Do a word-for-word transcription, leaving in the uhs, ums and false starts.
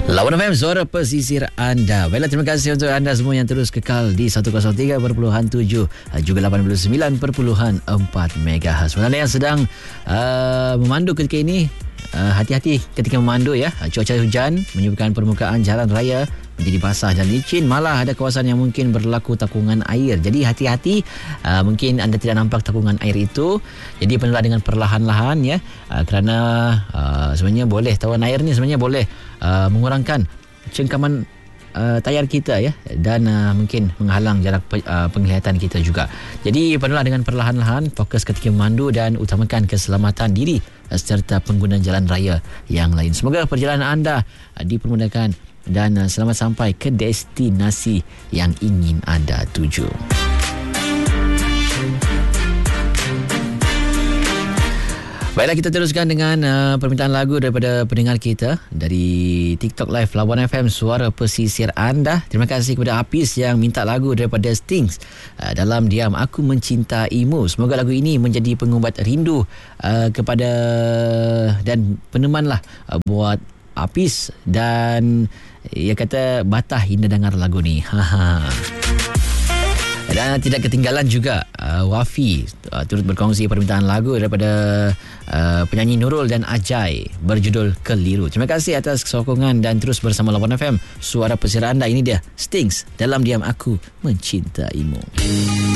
Lawan F M, suara pesisir anda. Baiklah, terima kasih untuk anda semua yang terus kekal di seratus tiga perpuluhan tujuh juga lapan puluh sembilan perpuluhan empat megahertz. Sebenarnya yang sedang uh, memandu ketika ini, uh, hati-hati ketika memandu ya. Cuaca hujan menyebabkan permukaan jalan raya menjadi basah dan licin, malah ada kawasan yang mungkin berlaku takungan air. Jadi hati-hati, uh, mungkin anda tidak nampak takungan air itu, jadi penuhlah dengan perlahan-lahan ya, uh, kerana uh, sebenarnya boleh, takungan air ni sebenarnya boleh uh, mengurangkan cengkaman uh, tayar kita ya, dan uh, mungkin menghalang jarak pe, uh, penglihatan kita juga. Jadi penuhlah dengan perlahan-lahan, fokus ketika memandu dan utamakan keselamatan diri uh, serta pengguna jalan raya yang lain. Semoga perjalanan anda uh, dipermudahkan dan uh, selamat sampai ke destinasi yang ingin anda tuju. Baiklah, kita teruskan dengan uh, permintaan lagu daripada pendengar kita dari TikTok Live Lawan F M, suara pesisir anda. Terima kasih kepada Apis yang minta lagu daripada Stings, uh, Dalam Diam Aku Mencintaimu. Semoga lagu ini menjadi pengubat rindu uh, kepada dan penemanlah uh, buat Apis, dan ia kata batah indah dengar lagu ni. Haha. Dan tidak ketinggalan juga uh, Wafi uh, turut berkongsi permintaan lagu daripada uh, penyanyi Nurul dan Ajay berjudul Keliru. Terima kasih atas sokongan dan terus bersama Lawan F M, suara pesisir anda. Ini dia Stings, Dalam Diam Aku Mencintaimu.